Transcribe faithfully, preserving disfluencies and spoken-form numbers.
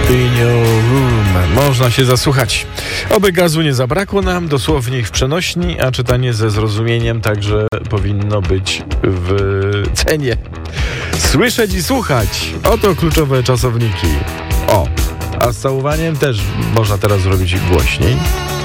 In your room. Można się zasłuchać. Oby gazu nie zabrakło nam, dosłownie w przenośni, a czytanie ze zrozumieniem także powinno być w cenie. Słyszeć i słuchać. Oto kluczowe czasowniki. O, a z całowaniem też można teraz zrobić głośniej.